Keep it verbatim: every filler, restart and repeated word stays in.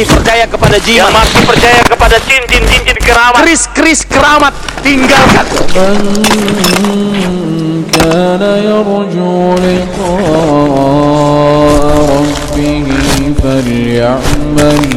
percaya kepada jin, yang masih percaya kepada jin, jin, jin, jin keramat, keris-keris keramat, tinggalkan. كان يرجو لقاء ربه فليعمل